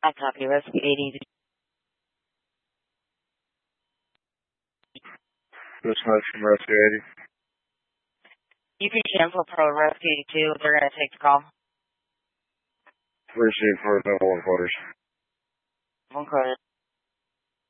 I copy. Rescue 80. This much from Rescue 80. You can cancel for Rescue 82 if they're going to take the call. Receive for level 1 quarters. 1 quarter.